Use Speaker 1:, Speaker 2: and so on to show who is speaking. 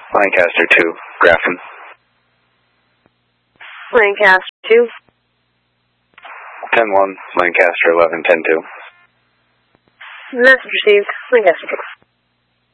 Speaker 1: Lancaster 2, Grafton.
Speaker 2: Lancaster 2.
Speaker 1: 10-1, Lancaster 11, 10-2.
Speaker 2: Message received, Lancaster 2.